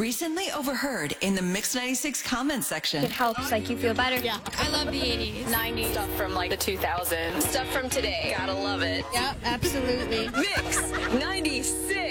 Recently overheard in the Mix 96 comment section. It helps you feel better. Yeah, I love the 80s, 90s. Stuff from the 2000s. Stuff from today. Gotta love it. Yep, absolutely. Mix 96.